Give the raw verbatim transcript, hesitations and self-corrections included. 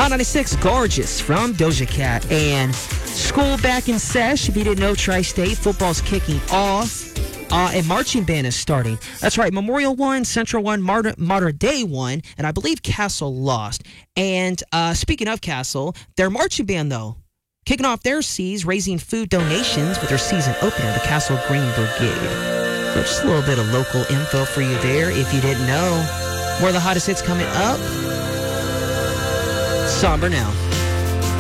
Hot ninety-six, Gorgeous from Doja Cat. And school back in sesh. If you didn't know, Tri-State football's kicking off. Uh, and marching band is starting. That's right. Memorial won, Central won, Mater, Mater Dei won, and I believe Castle lost. And uh, speaking of Castle, their marching band, though, kicking off their C's, raising food donations with their season opener, the Castle Green Brigade. So just a little bit of local info for you there if you didn't know. More of the hottest hits coming up. Somber now.